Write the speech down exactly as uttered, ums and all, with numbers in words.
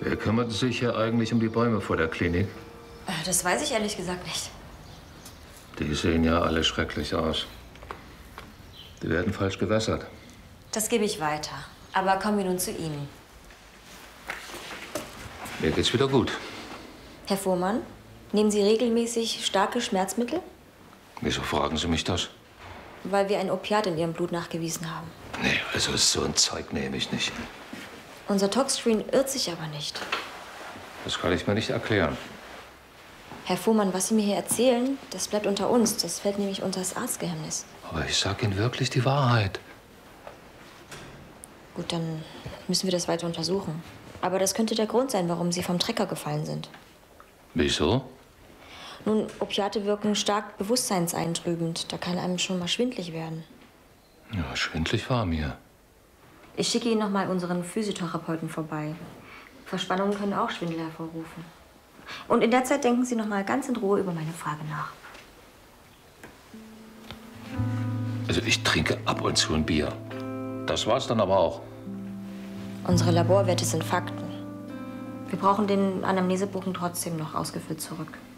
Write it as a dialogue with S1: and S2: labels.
S1: Wer kümmert sich hier eigentlich um die Bäume vor der Klinik?
S2: Das weiß ich ehrlich gesagt nicht.
S1: Die sehen ja alle schrecklich aus. Die werden falsch gewässert.
S2: Das gebe ich weiter. Aber kommen wir nun zu Ihnen.
S1: Mir geht's wieder gut.
S2: Herr Fuhrmann, nehmen Sie regelmäßig starke Schmerzmittel?
S1: Wieso fragen Sie mich das?
S2: Weil wir ein Opiat in Ihrem Blut nachgewiesen haben.
S1: Nee, also so ein Zeug nehme ich nicht.
S2: Unser Toxscreen irrt sich aber nicht.
S1: Das kann ich mir nicht erklären.
S2: Herr Fuhrmann, was Sie mir hier erzählen, das bleibt unter uns. Das fällt nämlich unter das Arztgeheimnis.
S1: Aber ich sag Ihnen wirklich die Wahrheit.
S2: Gut, dann müssen wir das weiter untersuchen. Aber das könnte der Grund sein, warum Sie vom Trecker gefallen sind.
S1: Wieso?
S2: Nun, Opiate wirken stark bewusstseinseintrübend. Da kann einem schon mal schwindlig werden.
S1: Ja, schwindlig war mir.
S2: Ich schicke Ihnen noch mal unseren Physiotherapeuten vorbei. Verspannungen können auch Schwindel hervorrufen. Und in der Zeit denken Sie noch mal ganz in Ruhe über meine Frage nach.
S1: Also ich trinke ab und zu ein Bier. Das war's dann aber auch.
S2: Unsere Laborwerte sind Fakten. Wir brauchen den Anamnesebogen trotzdem noch ausgefüllt zurück.